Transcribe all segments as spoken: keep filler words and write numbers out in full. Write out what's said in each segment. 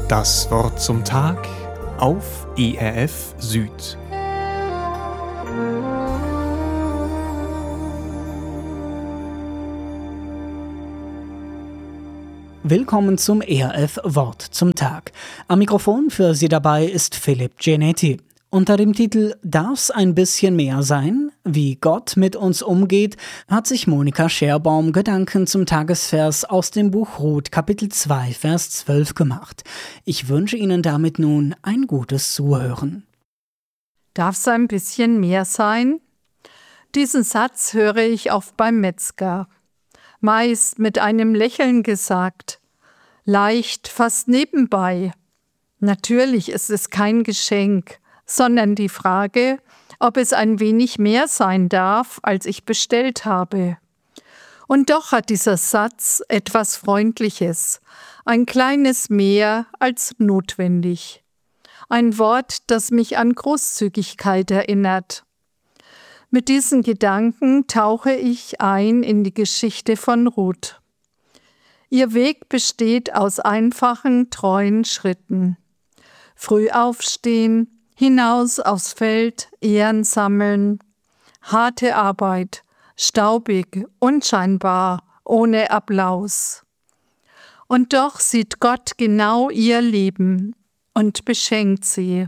Das Wort zum Tag auf E R F Süd. Willkommen zum E R F Wort zum Tag. Am Mikrofon für Sie dabei ist Philipp Genetti. Unter dem Titel »Darf's ein bisschen mehr sein? Wie Gott mit uns umgeht« hat sich Monika Scherbaum Gedanken zum Tagesvers aus dem Buch Ruth, Kapitel zwei, Vers zwölf gemacht. Ich wünsche Ihnen damit nun ein gutes Zuhören. Darf's ein bisschen mehr sein? Diesen Satz höre ich oft beim Metzger. Meist mit einem Lächeln gesagt. Leicht, fast nebenbei. Natürlich ist es kein Geschenk, sondern die Frage, ob es ein wenig mehr sein darf, als ich bestellt habe. Und doch hat dieser Satz etwas Freundliches, ein kleines mehr als notwendig. Ein Wort, das mich an Großzügigkeit erinnert. Mit diesen Gedanken tauche ich ein in die Geschichte von Ruth. Ihr Weg besteht aus einfachen, treuen Schritten. Früh aufstehen, hinaus aufs Feld, Ähren sammeln. Harte Arbeit, staubig, unscheinbar, ohne Applaus. Und doch sieht Gott genau ihr Leben und beschenkt sie.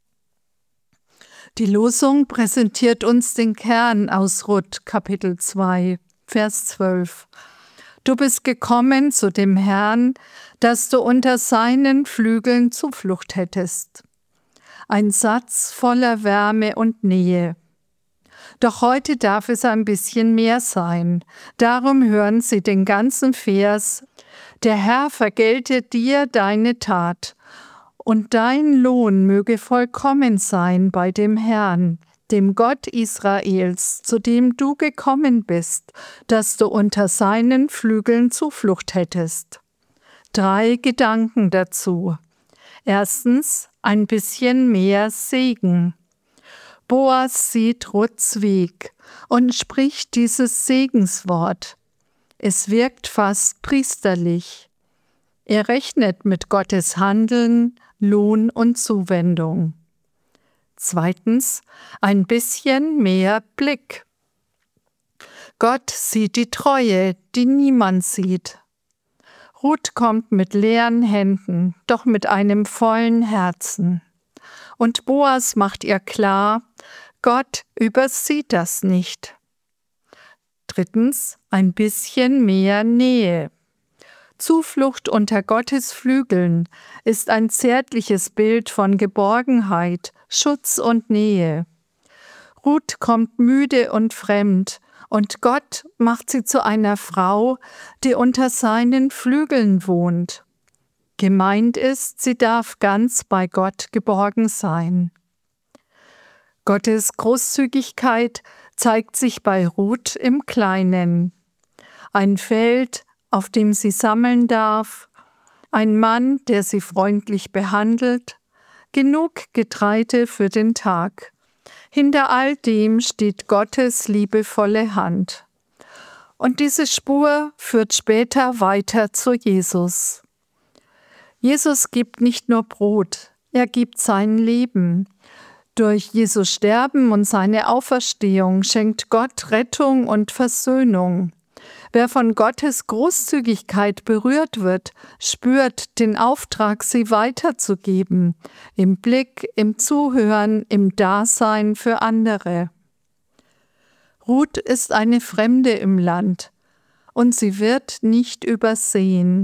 Die Losung präsentiert uns den Kern aus Ruth, Kapitel zwei, Vers zwölf. Du bist gekommen zu dem Herrn, dass du unter seinen Flügeln Zuflucht hättest. Ein Satz voller Wärme und Nähe. Doch heute darf es ein bisschen mehr sein. Darum hören Sie den ganzen Vers. Der Herr vergelte dir deine Tat, und dein Lohn möge vollkommen sein bei dem Herrn, dem Gott Israels, zu dem du gekommen bist, dass du unter seinen Flügeln Zuflucht hättest. Drei Gedanken dazu. Erstens, ein bisschen mehr Segen. Boas sieht Ruths Weg und spricht dieses Segenswort. Es wirkt fast priesterlich. Er rechnet mit Gottes Handeln, Lohn und Zuwendung. Zweitens, ein bisschen mehr Blick. Gott sieht die Treue, die niemand sieht. Ruth kommt mit leeren Händen, doch mit einem vollen Herzen. Und Boas macht ihr klar, Gott übersieht das nicht. Drittens, ein bisschen mehr Nähe. Zuflucht unter Gottes Flügeln ist ein zärtliches Bild von Geborgenheit, Schutz und Nähe. Ruth kommt müde und fremd, und Gott macht sie zu einer Frau, die unter seinen Flügeln wohnt. Gemeint ist, sie darf ganz bei Gott geborgen sein. Gottes Großzügigkeit zeigt sich bei Ruth im Kleinen. Ein Feld, auf dem sie sammeln darf, ein Mann, der sie freundlich behandelt, genug Getreide für den Tag. Hinter all dem steht Gottes liebevolle Hand. Und diese Spur führt später weiter zu Jesus. Jesus gibt nicht nur Brot, er gibt sein Leben. Durch Jesu Sterben und seine Auferstehung schenkt Gott Rettung und Versöhnung. Wer von Gottes Großzügigkeit berührt wird, spürt den Auftrag, sie weiterzugeben, im Blick, im Zuhören, im Dasein für andere. Ruth ist eine Fremde im Land und sie wird nicht übersehen.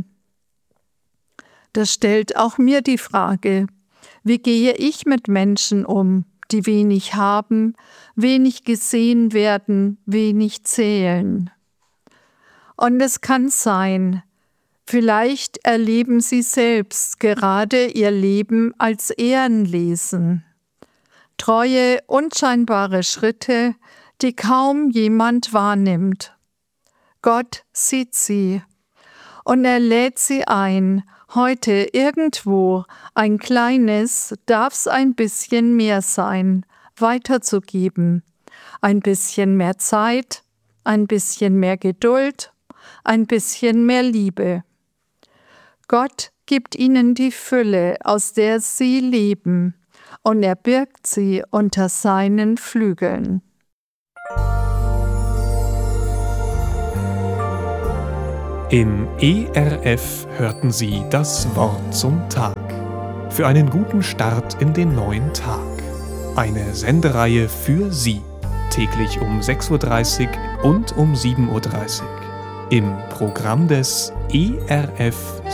Das stellt auch mir die Frage, wie gehe ich mit Menschen um, die wenig haben, wenig gesehen werden, wenig zählen? Und es kann sein, vielleicht erleben Sie selbst gerade Ihr Leben als Ehrenlesen. Treue, unscheinbare Schritte, die kaum jemand wahrnimmt. Gott sieht sie und er lädt sie ein, heute irgendwo ein kleines, darf's ein bisschen mehr sein, weiterzugeben. Ein bisschen mehr Zeit, ein bisschen mehr Geduld, ein bisschen mehr Liebe. Gott gibt ihnen die Fülle, aus der sie leben, und er birgt sie unter seinen Flügeln. Im E R F hörten Sie das Wort zum Tag. Für einen guten Start in den neuen Tag. Eine Sendereihe für Sie. Täglich um sechs Uhr dreißig und um sieben Uhr dreißig. Im Programm des E R F